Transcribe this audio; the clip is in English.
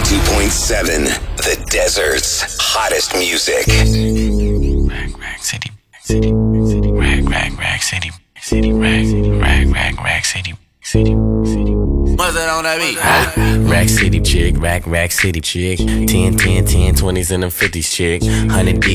92.7, the desert's hottest music. Rag City, City, Rag City, City, Rag City, City. What's that on that beat? Rack City chick, Rack City chick, 10, 20s and them 50s chick, 100 D